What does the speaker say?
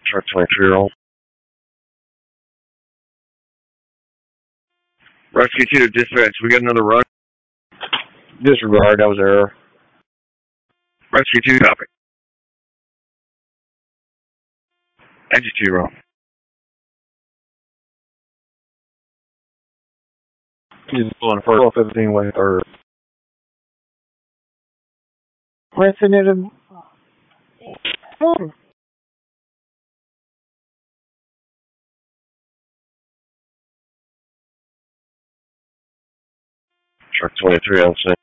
Truck 23-year-old. Rescue 2 to dispatch. We got another run. Disregard, that was error. Rescue 2, copy. Exit 2, wrong. He's going for 15 way third. Pressing it. Truck 23 on scene.